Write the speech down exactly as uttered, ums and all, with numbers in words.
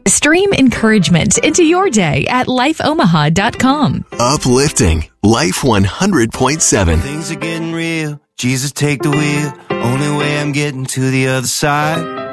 Stream encouragement into your day at life omaha dot com. Uplifting Life one hundred point seven. Things are getting real. Jesus, take the wheel. Only way I'm getting to the other side.